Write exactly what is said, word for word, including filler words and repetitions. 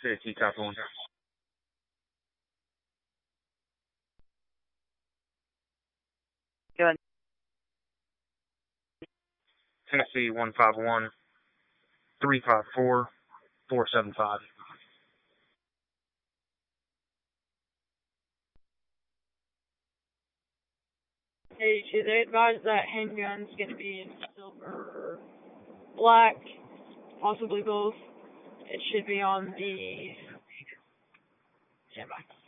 fifty, top one. Go ahead. Tennessee one five one, three five four, four seven five. Hey, should they advise that handgun's gonna be in silver or black, possibly both? It should be on the standby.